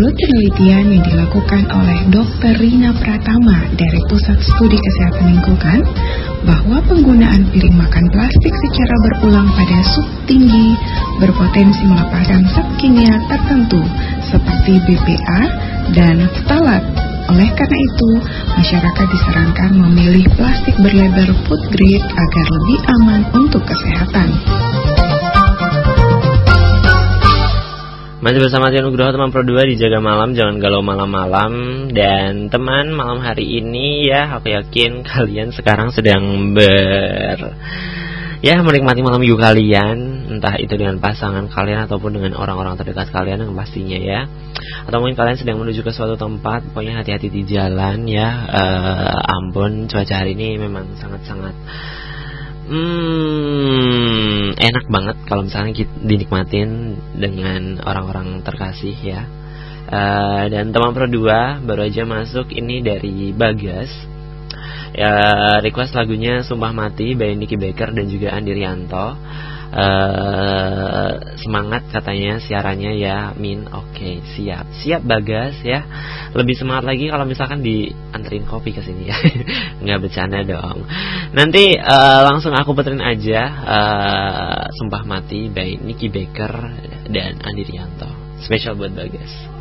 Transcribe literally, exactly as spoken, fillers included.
Menurut penelitian yang dilakukan oleh dokter Rina Pratama dari Pusat Studi Kesehatan Lingkungan, bahwa penggunaan piring makan plastik secara berulang pada suhu tinggi berpotensi melepaskan zat kimia tertentu seperti B P A dan ftalat. Oleh karena itu, masyarakat disarankan memilih plastik berlabel food grade agar lebih aman untuk kesehatan. Masih bersama Tia Nugroho, teman Pro dua di Jaga Malam, jangan galau malam-malam. Dan teman, malam hari ini ya, aku yakin kalian sekarang sedang ber... ya, menikmati malam minggu kalian, entah itu dengan pasangan kalian ataupun dengan orang-orang terdekat kalian yang pastinya ya. Atau mungkin kalian sedang menuju ke suatu tempat, pokoknya hati-hati di jalan ya. uh, Ampun, cuaca hari ini memang sangat-sangat Hmm, enak banget kalau misalnya kita dinikmatin dengan orang-orang terkasih ya. uh, Dan teman Pro dua baru aja masuk ini dari Bagas ya, request lagunya Sumpah Mati by Nicky Baker dan juga Andi Rianto. uh, Semangat katanya siarannya ya, Min. Oke, okay, siap. Siap Bagas ya. Lebih semangat lagi kalau misalkan dianterin kopi ke sini ya. Nggak bercanda dong. Nanti uh, langsung aku puterin aja uh, Sumpah Mati by Nicky Baker dan Andi Rianto. Spesial buat Bagas.